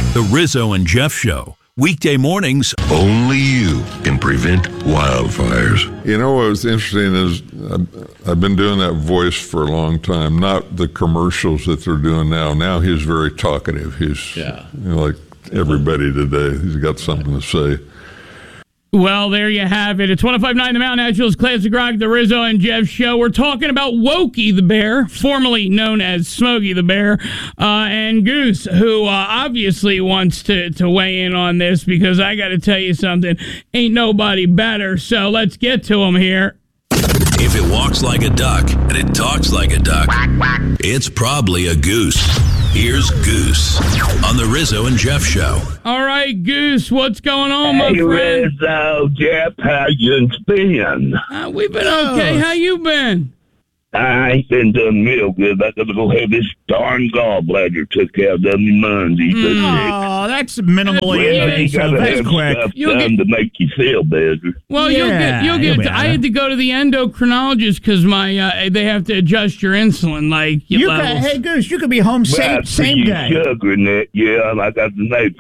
The Rizzo and Jeff Show. Weekday mornings. Only you can prevent wildfires. You know what was interesting is I've been doing that voice for a long time, not the commercials that they're doing now. Now he's very talkative. He's like everybody today. He's got something to say. Well, there you have it. It's 105.9 The Mountain Nationals Classic Rock, the Rizzo and Jeff Show. We're talking about Wokey the Bear, formerly known as Smokey the Bear, and Goose, who obviously wants to weigh in on this because I got to tell you something. Ain't nobody better, so let's get to him here. If it walks like a duck and it talks like a duck, it's probably a goose. Here's Goose on the Rizzo and Jeff Show. All right, Goose, what's going on, my friend? Rizzo, Jeff, how you been? We've been okay. How you been? I ain't been doing real good. I gotta go have this darn gallbladder took out of me Monday. Oh, that's minimally invasive. That's quick. Done to make you feel better. Well, you'll get. I had to go to the endocrinologist because they have to adjust your insulin levels. Hey, Goose, you could be home same day. Sugar in that, I got the neighbor